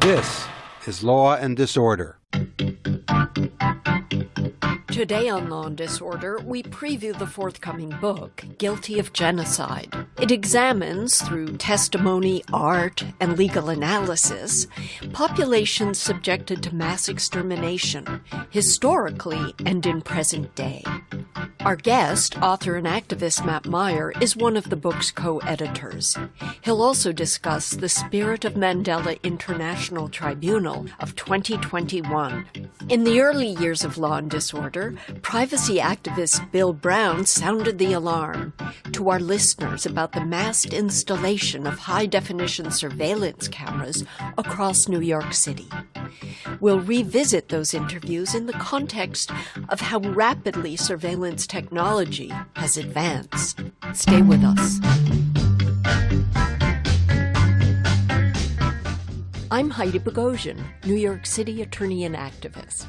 This is Law and Disorder. Today on Law and Disorder, we preview the forthcoming book, Guilty of Genocide. It examines, through testimony, art, and legal analysis, populations subjected to mass extermination, historically and in present day. Our guest, author and activist Matt Meyer, is one of the book's co-editors. He'll also discuss the Spirit of Mandela International Tribunal of 2021. In the early years of Law and Disorder, privacy activist Bill Brown sounded the alarm to our listeners about the massed installation of high-definition surveillance cameras across New York City. We'll revisit those interviews in the context of how rapidly surveillance technology has advanced. Stay with us. I'm Heidi Bogosian, New York City attorney and activist.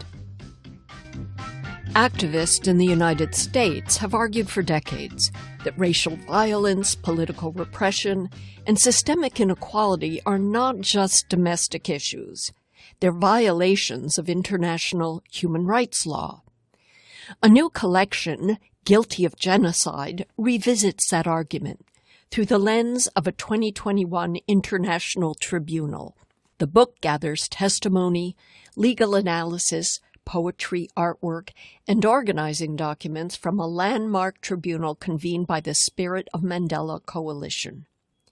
Activists in the United States have argued for decades that racial violence, political repression, and systemic inequality are not just domestic issues. They're violations of international human rights law. A new collection, Guilty of Genocide, revisits that argument through the lens of a 2021 international tribunal. The book gathers testimony, legal analysis, poetry, artwork, and organizing documents from a landmark tribunal convened by the Spirit of Mandela Coalition.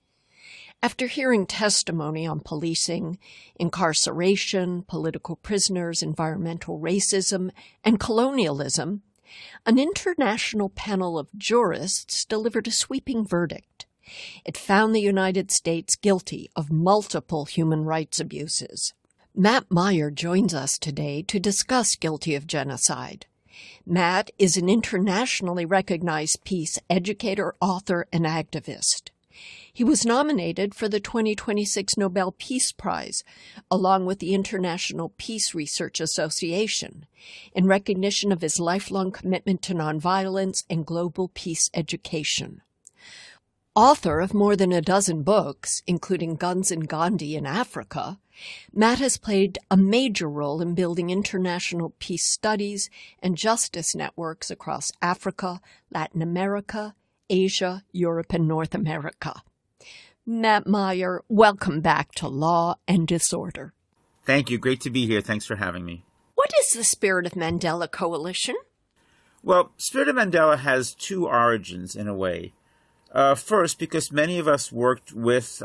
After hearing testimony on policing, incarceration, political prisoners, environmental racism, and colonialism, an international panel of jurists delivered a sweeping verdict. It found the United States guilty of multiple human rights abuses. Matt Meyer joins us today to discuss Guilty of Genocide. Matt is an internationally recognized peace educator, author, and activist. He was nominated for the 2026 Nobel Peace Prize, along with the International Peace Research Association, in recognition of his lifelong commitment to nonviolence and global peace education. Author of more than a dozen books, including Guns and Gandhi in Africa, Matt has played a major role in building international peace studies and justice networks across Africa, Latin America, Asia, Europe, and North America. Matt Meyer, welcome back to Law and Disorder. Thank you. Great to be here. Thanks for having me. What is the Spirit of Mandela Coalition? Well, Spirit of Mandela has two origins in a way. First, because many of us worked with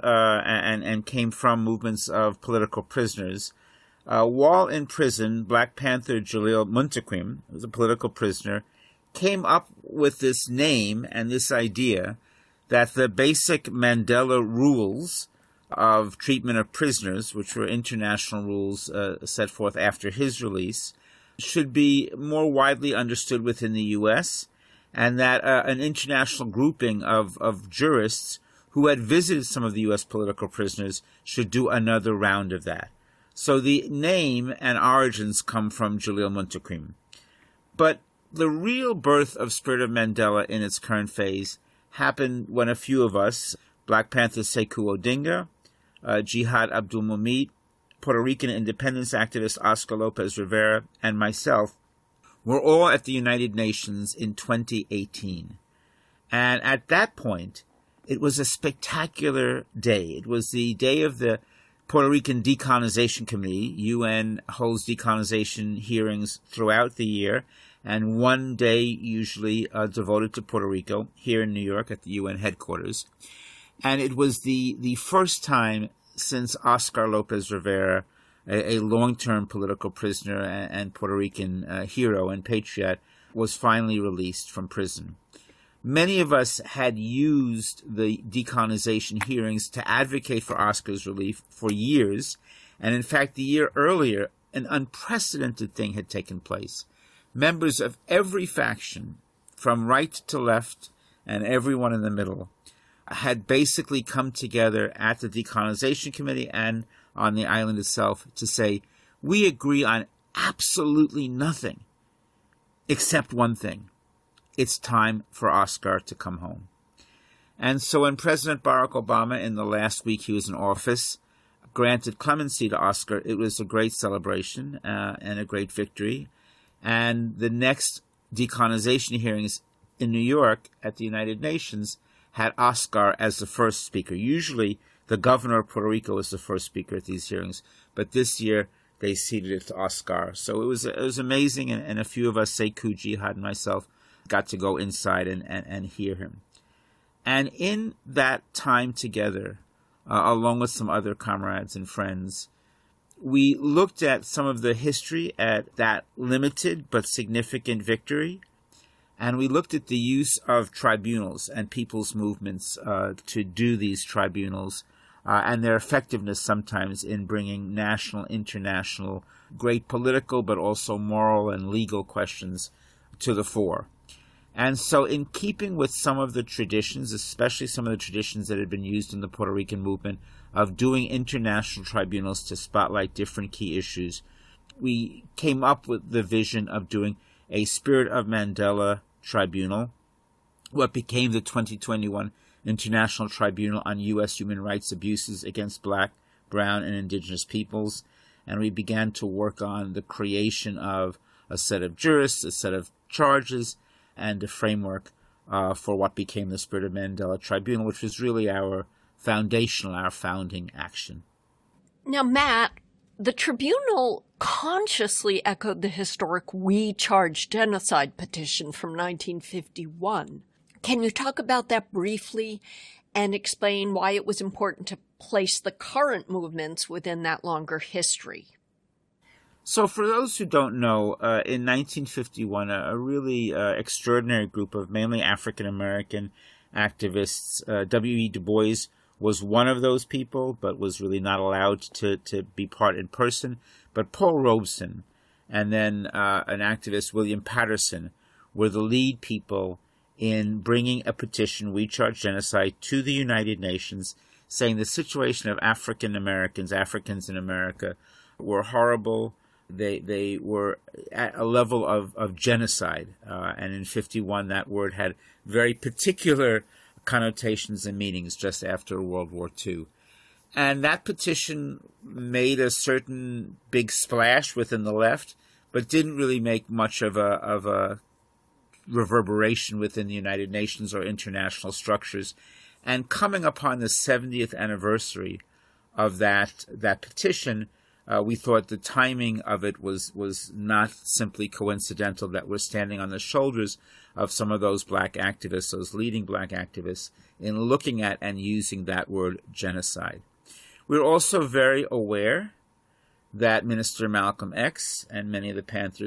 and came from movements of political prisoners. While in prison, Black Panther Jalil Muntaqim, who was a political prisoner, came up with this name and this idea that the basic Mandela rules of treatment of prisoners, which were international rules set forth after his release, should be more widely understood within the U.S., and that an international grouping of jurists who had visited some of the U.S. political prisoners should do another round of that. So the name and origins come from Jalil Muntaqim. But the real birth of Spirit of Mandela in its current phase happened when a few of us, Black Panther Sekou Odinga, Jihad Abdul-Mumit, Puerto Rican independence activist Oscar Lopez Rivera, and myself, were all at the United Nations in 2018. And at that point, it was a spectacular day. It was the day of the Puerto Rican Decolonization Committee. UN holds decolonization hearings throughout the year, and one day usually devoted to Puerto Rico here in New York at the UN headquarters. And it was the first time since Oscar Lopez Rivera, a long-term political prisoner and Puerto Rican hero and patriot, was finally released from prison. Many of us had used the decolonization hearings to advocate for Oscar's relief for years, and in fact, the year earlier, an unprecedented thing had taken place. Members of every faction, from right to left and everyone in the middle, had basically come together at the Decolonization Committee and on the island itself to say, we agree on absolutely nothing except one thing. It's time for Oscar to come home. And so when President Barack Obama, in the last week he was in office, granted clemency to Oscar, it was a great celebration and a great victory. And the next decolonization hearings in New York at the United Nations had Oscar as the first speaker. Usually, the governor of Puerto Rico was the first speaker at these hearings, but this year they ceded it to Oscar. So it was amazing, and a few of us, Sekou Jihad and myself, got to go inside and hear him. And in that time together, along with some other comrades and friends, we looked at some of the history at that limited but significant victory, and we looked at the use of tribunals and people's movements to do these tribunals and their effectiveness sometimes in bringing national, international, great political but also moral and legal questions to the fore. And so in keeping with some of the traditions, especially some of the traditions that had been used in the Puerto Rican movement of doing international tribunals to spotlight different key issues, we came up with the vision of doing a Spirit of Mandela Tribunal, what became the 2021 International Tribunal on U.S. Human Rights Abuses against Black, Brown, and Indigenous peoples. And we began to work on the creation of a set of jurists, a set of charges, and a framework for what became the Spirit of Mandela Tribunal, which was really our founding action. Now, Matt, the tribunal consciously echoed the historic We Charge Genocide petition from 1951. Can you talk about that briefly and explain why it was important to place the current movements within that longer history? So for those who don't know, in 1951, a really extraordinary group of mainly African-American activists, W.E. Du Bois was one of those people, but was really not allowed to be part in person. But Paul Robeson and then an activist, William Patterson, were the lead people in bringing a petition, We Charge Genocide, to the United Nations, saying the situation of Africans in America, were horrible. They were at a level of genocide. And in 51, that word had very particular connotations and meanings just after World War II. And that petition made a certain big splash within the left, but didn't really make much of a reverberation within the United Nations or international structures. And coming upon the 70th anniversary of that petition, we thought the timing of it was not simply coincidental, that we're standing on the shoulders of some of those black activists, those leading black activists, in looking at and using that word genocide. We're also very aware that Minister Malcolm X and many of the Panthers